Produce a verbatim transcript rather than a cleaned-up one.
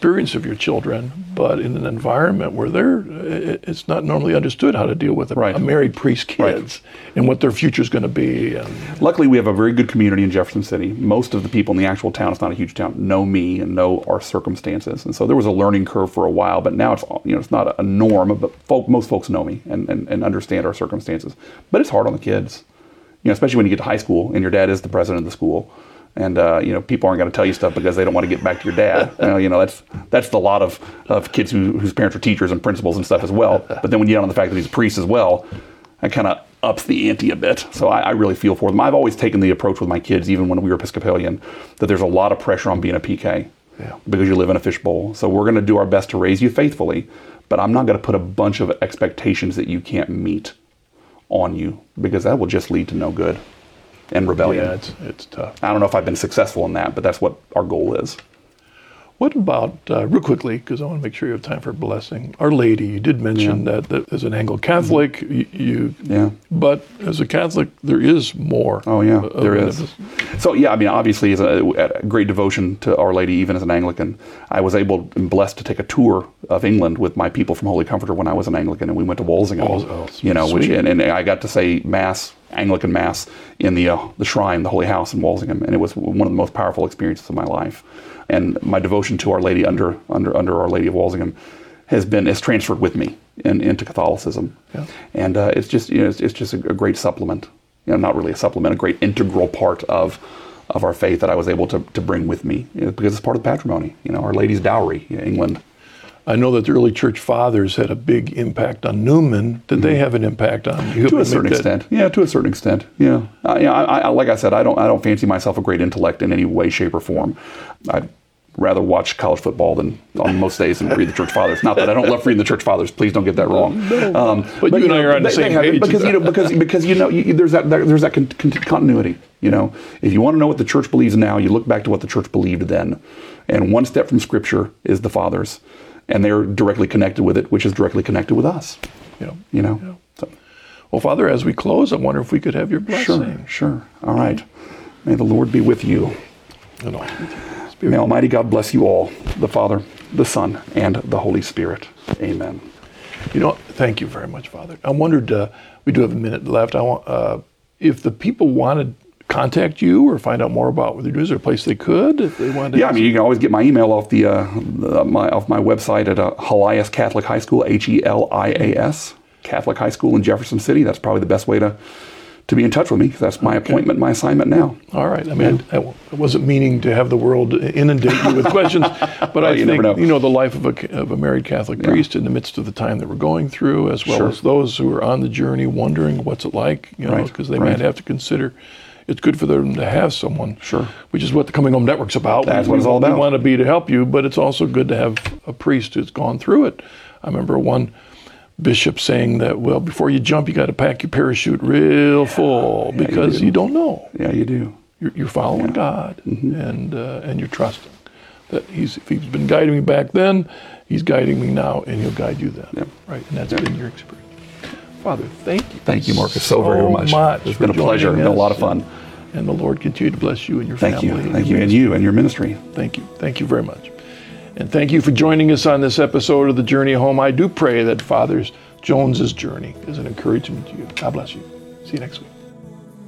experience of your children, but in an environment where they're, it's not normally understood how to deal with a, right. a married priest's kids right. and what their future's going to be. And luckily, we have a very good community in Jefferson City. Most of the people in the actual town, it's not a huge town, know me and know our circumstances. And so there was a learning curve for a while, but now it's, you know, it's not a norm, but folk, most folks know me and, and, and understand our circumstances. But it's hard on the kids, you know, especially when you get to high school and your dad is the president of the school. And, uh, you know, people aren't going to tell you stuff because they don't want to get back to your dad. You know, you know that's that's the lot of, of kids who, whose parents are teachers and principals and stuff as well. But then when you get on the fact that he's a priest as well, that kind of ups the ante a bit. So I, I really feel for them. I've always taken the approach with my kids, even when we were Episcopalian, that there's a lot of pressure on being a P K yeah. because you live in a fishbowl. So we're going to do our best to raise you faithfully, but I'm not going to put a bunch of expectations that you can't meet on you, because that will just lead to no good. And rebellion. Yeah, it's, it's tough. I don't know if I've been successful in that, but that's what our goal is. What about, uh, real quickly, because I want to make sure you have time for blessing, Our Lady, you did mention yeah. that, that as an Anglo-Catholic, mm-hmm. you, you, yeah. but as a Catholic, there is more. Oh yeah, of, there of is. This. So yeah, I mean, obviously, as a, a great devotion to Our Lady, even as an Anglican, I was able and blessed to take a tour of England with my people from Holy Comforter when I was an Anglican, and we went to Walsingham, oh, oh, you know, sweet. which and, and I got to say Mass, Anglican Mass, in the uh, the shrine, the Holy House in Walsingham, and it was one of the most powerful experiences of my life. And my devotion to Our Lady under under under Our Lady of Walsingham has been is transferred with me in, into Catholicism, yeah. and uh, it's just you know it's, it's just a, a great supplement. You know, not really a supplement, a great integral part of of our faith that I was able to to bring with me, you know, because it's part of the patrimony. You know, Our Lady's dowry, you know, England. I know that the early church fathers had a big impact on Newman. Did mm-hmm. they have an impact on you? To a certain extent, yeah. To a certain extent, yeah. Uh, yeah. I, I, like I said, I don't, I don't fancy myself a great intellect in any way, shape, or form. I'd rather watch college football than on most days and read the church fathers. Not that I don't love reading the church fathers. Please don't get that wrong. No, no. Um, but, but you and I are on the same page because you know because because you know you, there's that there's that con- con- continuity. You know, if you want to know what the church believes now, you look back to what the church believed then, and one step from Scripture is the fathers. And they're directly connected with it, which is directly connected with us. Yeah. You know? Yeah. So. Well, Father, as we close, I wonder if we could have your blessing. Sure, sure. All right. May the Lord be with you. And also with you. May Almighty God bless you all, the Father, the Son, and the Holy Spirit. Amen. You know, thank you very much, Father. I wondered, uh, we do have a minute left. I want, uh, if the people wanted contact you or find out more about what they're doing, is there a place they could if they wanted to? Yeah, I mean, you can always get my email off the, uh, the my off my website at uh, Helias Catholic High School, H E L I A S, Catholic High School in Jefferson City. That's probably the best way to to be in touch with me, because that's my okay. appointment, my assignment now. All right. I mean, yeah. I, I wasn't meaning to have the world inundate you with questions, but well, I you think, know. you know, the life of a, of a married Catholic yeah. priest in the midst of the time that we're going through, as well sure. as those who are on the journey wondering what's it like, you know, because right. they right. might have to consider. It's good for them to have someone, sure. which is what the Coming Home Network's about. That's we, what it's all we about. We want to be to help you, but it's also good to have a priest who's gone through it. I remember one bishop saying that, well, before you jump, you got to pack your parachute real yeah. full, yeah, because you, do. you don't know. Yeah, you do. You're, you're following yeah. God, mm-hmm. and uh, and you're trusting that he's if he's been guiding me back then, he's guiding me now, and he'll guide you then. Yeah. Right, and that's yeah. been your experience. Father, thank you. Thank you, Marcus, so, so very much. much. It's been a pleasure and a lot of fun. And the Lord continue to bless you and your thank family. You. And thank your you. And you and your ministry. Thank you. Thank you very much. And thank you for joining us on this episode of The Journey Home. I do pray that Father Jones's journey is an encouragement to you. God bless you. See you next week.